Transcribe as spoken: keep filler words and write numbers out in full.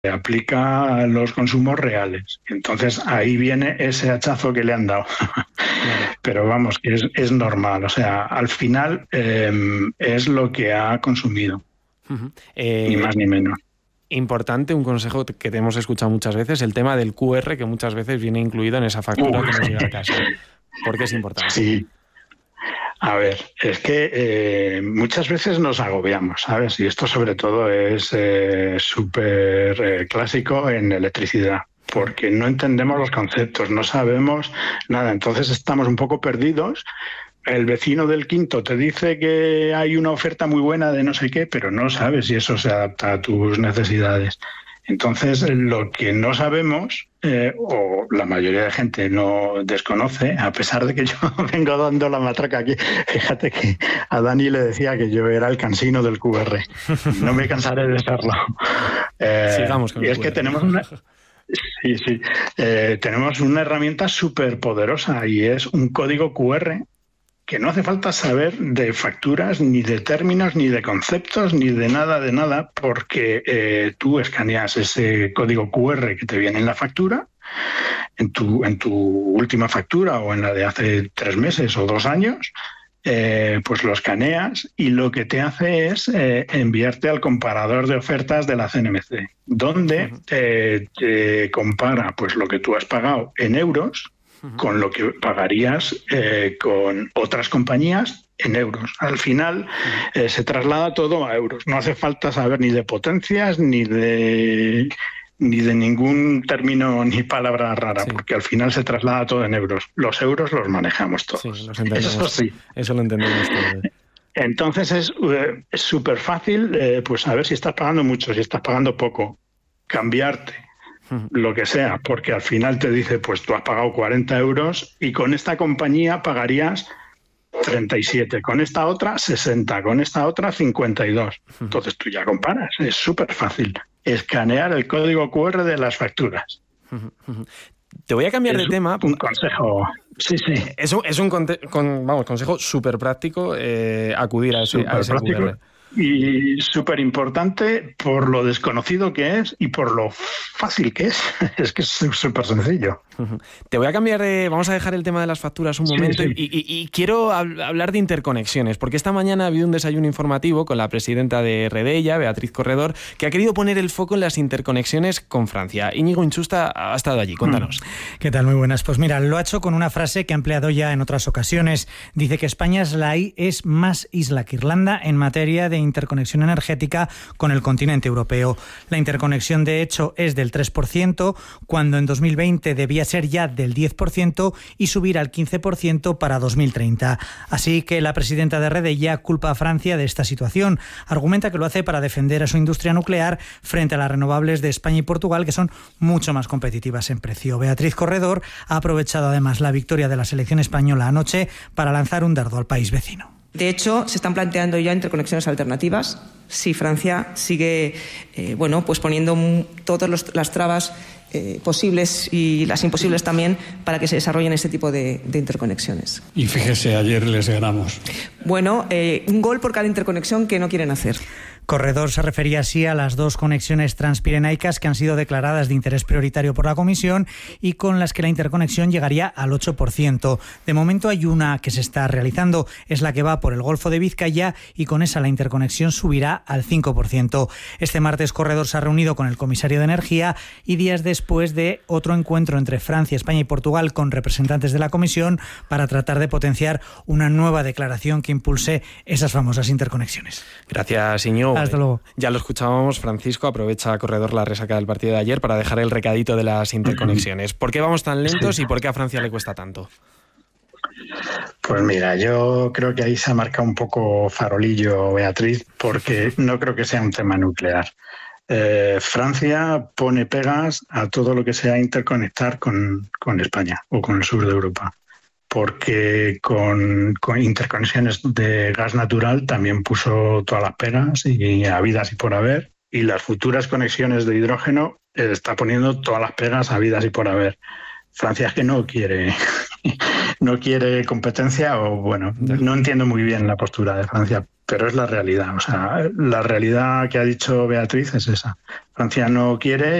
aplica los consumos reales. Entonces ahí viene ese hachazo que le han dado. Claro. Pero vamos, que es, es normal. O sea, al final eh, es lo que ha consumido. Uh-huh. Eh... Ni más ni menos. Importante, un consejo que te hemos escuchado muchas veces, el tema del cu erre, que muchas veces viene incluido en esa factura uh. que nos llega a casa. ¿Por qué es importante? Sí. A ver, es que eh, muchas veces nos agobiamos, ¿sabes? Y esto sobre todo es eh, súper eh, clásico en electricidad, porque no entendemos los conceptos, no sabemos nada, entonces estamos un poco perdidos. El vecino del quinto te dice que hay una oferta muy buena de no sé qué, pero no sabes si eso se adapta a tus necesidades. Entonces, lo que no sabemos, eh, o la mayoría de gente no desconoce, a pesar de que yo vengo dando la matraca aquí, fíjate que a Dani le decía que yo era el cansino del cu erre. No me cansaré de serlo. Eh, Sigamos con y el es cu erre. Que tenemos una... Sí, sí. Eh, tenemos una herramienta súper poderosa y es un código cu erre que no hace falta saber de facturas, ni de términos, ni de conceptos, ni de nada, de nada, porque eh, tú escaneas ese código cu erre que te viene en la factura, en tu, en tu última factura o en la de hace tres meses o dos años, eh, pues lo escaneas y lo que te hace es eh, enviarte al comparador de ofertas de la ce ene eme ce, donde eh, te compara pues lo que tú has pagado en euros con lo que pagarías eh, con otras compañías en euros. Al final eh, se traslada todo a euros. No hace falta saber ni de potencias ni de ni de ningún término ni palabra rara, sí. Porque al final se traslada todo en euros. Los euros los manejamos todos. Sí, los entendemos. Eso sí. Eso lo entendemos todos. Entonces es eh, súper fácil eh, pues saber si estás pagando mucho, si estás pagando poco, cambiarte. Lo que sea, porque al final te dice, pues tú has pagado cuarenta euros y con esta compañía pagarías treinta y siete, con esta otra sesenta, con esta otra cincuenta y dos. Entonces tú ya comparas, es súper fácil. Escanear el código cu erre de las facturas. Te voy a cambiar es de tema. Un consejo. Sí, sí. Es un, es un conte- con, vamos, consejo súper práctico eh, acudir a ese, a ese cu erre. Y súper importante por lo desconocido que es y por lo fácil que es. Es que es súper sencillo. Te voy a cambiar de... Vamos a dejar el tema de las facturas un momento. Sí, sí. Y, y, y quiero hab- hablar de interconexiones, porque esta mañana ha habido un desayuno informativo con la presidenta de Redella, Beatriz Corredor, que ha querido poner el foco en las interconexiones con Francia. Íñigo Inchusta ha estado allí. Cuéntanos. ¿Qué tal? Muy buenas. Pues mira, lo ha hecho con una frase que ha empleado ya en otras ocasiones. Dice que España es, la, es más isla que Irlanda en materia de interconexión energética con el continente europeo. La interconexión, de hecho, es del tres por ciento, cuando en dos mil veinte debía ser ya del diez por ciento y subir al quince por ciento para dos mil treinta. Así que la presidenta de Redella culpa a Francia de esta situación. Argumenta que lo hace para defender a su industria nuclear frente a las renovables de España y Portugal, que son mucho más competitivas en precio. Beatriz Corredor ha aprovechado además la victoria de la selección española anoche para lanzar un dardo al país vecino. De hecho, se están planteando ya interconexiones alternativas si Francia sigue eh, bueno, pues poniendo todas los, las trabas eh, posibles y las imposibles también para que se desarrollen este tipo de, de interconexiones. Y fíjese, ayer les ganamos. Bueno, eh, un gol por cada interconexión que no quieren hacer. Corredor se refería así a las dos conexiones transpirenaicas que han sido declaradas de interés prioritario por la Comisión y con las que la interconexión llegaría al ocho por ciento. De momento hay una que se está realizando, es la que va por el Golfo de Vizcaya y con esa la interconexión subirá al cinco por ciento. Este martes Corredor se ha reunido con el comisario de Energía y días después de otro encuentro entre Francia, España y Portugal con representantes de la Comisión para tratar de potenciar una nueva declaración que impulse esas famosas interconexiones. Gracias, Iñigo. Hasta luego. Ya lo escuchábamos, Francisco, aprovecha Corredor la resaca del partido de ayer para dejar el recadito de las interconexiones. ¿Por qué vamos tan lentos y por qué a Francia le cuesta tanto? Pues mira, yo creo que ahí se ha marcado un poco farolillo, Beatriz, porque no creo que sea un tema nuclear. Eh, Francia pone pegas a todo lo que sea interconectar con, con España o con el sur de Europa, porque con, con interconexiones de gas natural también puso todas las pegas y habidas y por haber, y las futuras conexiones de hidrógeno está poniendo todas las pegas habidas y por haber. Francia es que no quiere, no quiere competencia o, bueno, no entiendo muy bien la postura de Francia, pero es la realidad. O sea, la realidad que ha dicho Beatriz es esa. Francia no quiere